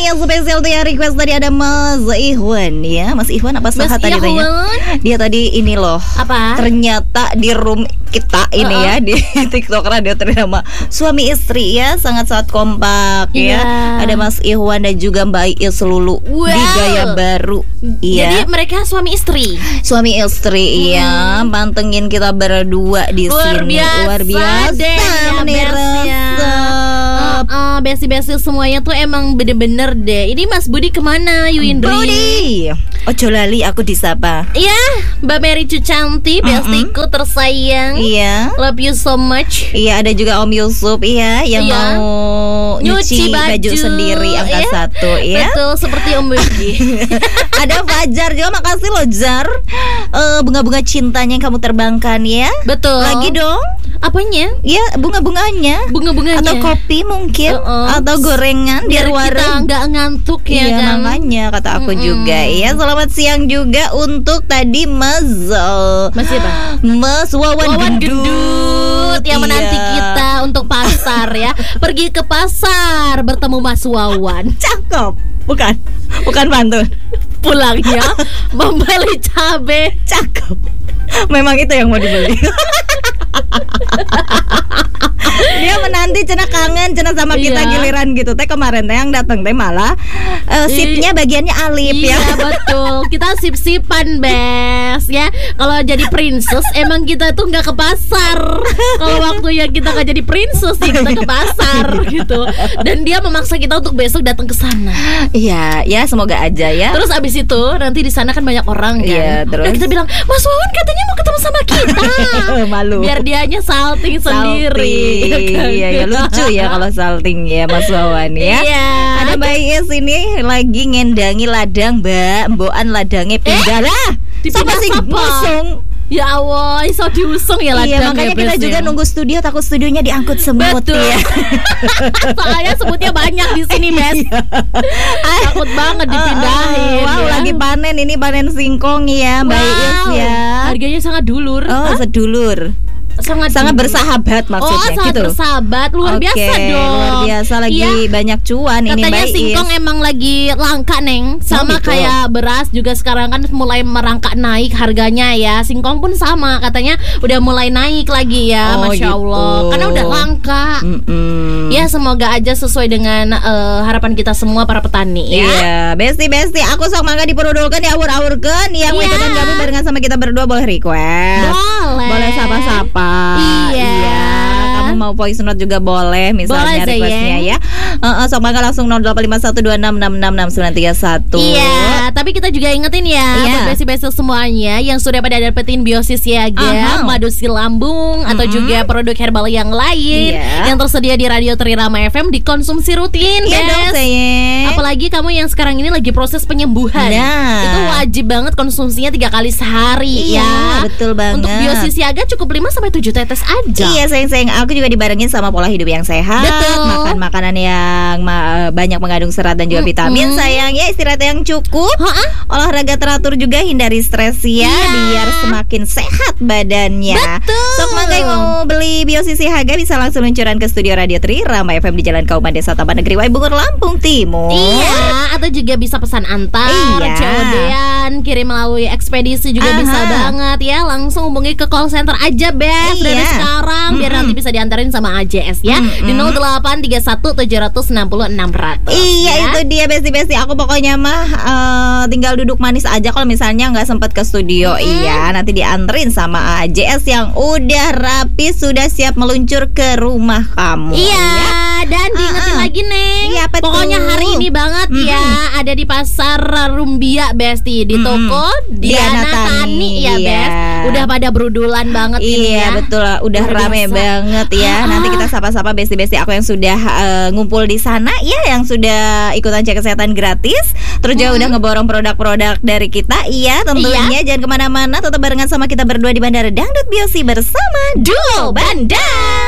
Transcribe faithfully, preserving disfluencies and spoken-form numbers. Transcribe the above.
yang spesial tuh yang request tadi ada Mas Ihwan ya. Mas Ihwan apa salah tadi tanya? Dia tadi ini loh. Apa? Ternyata di room kita ini uh-uh. ya di TikTok Radio Trirama suami istri ya sangat-sangat kompak yeah. ya. Ada Mas Ihwan dan juga Mbak Iis Lulu wow. di Gaya Baru. Jadi ya. mereka suami istri. Suami istri hmm. ya, pantengin kita berdua di luar sini. Biasa luar biasa deh ya, uh, uh, besi-besi semuanya tuh emang bener-bener deh. Ini Mas Budi kemana Yuyindri? Budi, ojo lali aku disapa. Iya, Mbak Mary Cucanti, bestiku mm-hmm. tersayang. Iya. Love you so much. Iya, ada juga Om Yusuf iya yang iya. mau nyuci, nyuci baju. baju sendiri angka iya. satu ya. Betul, seperti Om Budi. Ada Fajar juga, makasih loh Jar. Uh, bunga-bunga cintanya yang kamu terbangkan ya. Betul. Lagi dong. Apanya? Ya, bunga-bunganya. Bunga-bunganya. Atau kopi mungkin, uh-uh. atau gorengan biar di warung. Kita nggak ngantuk ya iya, kan. Namanya kata aku Mm-mm. juga ya. Selamat siang juga untuk tadi Mas uh, Mas siapa? Mas Wawan, Wawan Gendut, Gendut yang iya. menanti kita untuk pasar ya. Pergi ke pasar bertemu Mas Wawan. Cakep. Bukan. Bukan pantun. Pulangnya membeli cabe. Cakep. Memang itu yang mau dibeli. Dia menanti cina kangen cina sama kita iya. giliran gitu. Teh kemarin teh yang datang teh malah uh, sipnya bagiannya Alif iya, ya. Iya betul. Kita sip-sipan bes ya. Kalau jadi princess emang kita tuh nggak ke pasar. Kalau waktu yang kita nggak jadi princess sih kita ke pasar gitu. Dan dia memaksa kita untuk besok datang ke sana. Iya, ya semoga aja ya. Terus abis itu nanti di sana kan banyak orang kan. Iya, terus udah kita bilang Mas Wawan katanya mau ketemu sama kita. Malu. Biar dianya salting sendiri. Iya, ya lucu ya kalau salting ya Mas Wawan ya. Iya. Ada Mbak Iis ini lagi ngendangi ladang, Mbak. Mbokan ladangnya pindah lah. Eh, sama sing ngusung. Ya Allah, iso diusung ya ladang. Iya, makanya ya, kita juga nunggu studio, takut studionya diangkut semut. Betul. Ya. Soalnya semutnya banyak di sini, Bes. Takut banget dipindahin. Uh, uh, wow, ya. Lagi panen ini panen singkong ya, Mbak wow. Iis ya. Harganya sangat dulur. Oh, Hah? sedulur. Sangat sangat bersahabat maksudnya. Oh, sangat gitu. bersahabat, luar okay, biasa dong. Luar biasa lagi ya. Banyak cuan ini Mbak Iis. Katanya singkong emang lagi langka, Neng. Sama oh, gitu. Kayak beras juga sekarang kan mulai merangkak naik harganya ya. Singkong pun sama, katanya udah mulai naik lagi ya. Oh, Masya Allah gitu. Karena udah langka. Mm-mm. Ya semoga aja sesuai dengan uh, harapan kita semua para petani ya. Iya, besti-besti aku sok mangga diperudulkan diawur-awurkan yang yeah. Ikutan gabung barengan sama kita berdua boleh request. Boleh. Boleh sapa-sapa. Iya. iya. Kamu mau voice note juga boleh misalnya boleh, requestnya ya. Uh, uh, sok mangga langsung nol delapan lima satu dua enam enam enam enam sembilan tiga satu. Iya, tapi kita juga ingetin ya yeah. buat besi-besi semuanya yang sudah pada dapetin Biosis Siaga, uh-huh. madu silambung uh-huh. atau juga produk herbal yang lain yeah. yang tersedia di Radio Trirama F M dikonsumsi rutin, yeah, dong, sayang. Apalagi kamu yang sekarang ini lagi proses penyembuhan. Nah. Itu wajib banget konsumsinya tiga kali sehari iya, ya. Betul banget. Untuk Biosis Siaga cukup lima sampai tujuh tetes aja. Iya, sayang-sayang aku juga dibarengin sama pola hidup yang sehat. Betul. Makan makanan yang ma- banyak mengandung serat dan juga vitamin, mm-hmm. sayang ya, istirahat yang cukup. Ha-ha? Olahraga teratur juga, hindari stres ya, yeah. biar semakin sehat badannya. Betul. Sok mangga yang mau beli Biosis Siaga bisa langsung luncuran ke studio Radio Trirama F M di Jalan Kauman Desa Taman Negeri Waibungur, Lampung Timur. Iya, atau juga bisa pesan antar, iya. C O D-an, kirim melalui ekspedisi juga Aha. bisa banget ya. Langsung hubungi ke call center aja, Bes, iya. dari sekarang biar mm-hmm. nanti bisa diantarin sama A J S ya. Mm-hmm. Di nol delapan tiga satu tujuh enam nol enam nol nol. Iya, ya. Itu dia besti-besti. Aku pokoknya mah uh, tinggal duduk manis aja kalau misalnya nggak sempet ke studio. Mm-hmm. Iya, nanti dianterin sama A J S yang udah rapi, sudah siap meluncur ke rumah kamu. Iya, ya. Dan diingetin uh-uh. lagi, Neng. Iya, pokoknya hari ini banget mm-hmm. ya, ada di Pasar Rumbia, Besti, di toko mm-hmm. Diana, Diana Tani ya, iya. Bes. Udah pada berudulan banget iya, ini ya. Iya, betul. Udah Luar rame biasa. banget ya. Ah. Nanti kita sapa-sapa besti-besti aku yang sudah uh, ngumpul di sana ya, yang sudah ikutan cek kesehatan gratis. Terus juga mm-hmm. udah ngeborong produk-produk dari kita. Iya, tentunya iya. jangan kemana-mana, tetap barengan sama kita berdua di Bandara Dangdut Biosi bersama Duo Bandar.